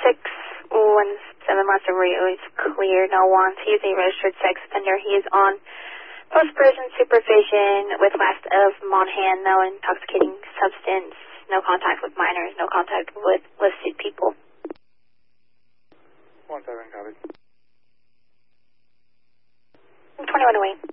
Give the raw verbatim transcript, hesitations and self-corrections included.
six one seven Monster Rio is clear, no wants. He is a registered sex offender. He is on post-prison supervision with last of Monhan, no intoxicating substance, no contact with minors, no contact with listed people. one seven, copy. twenty-one away.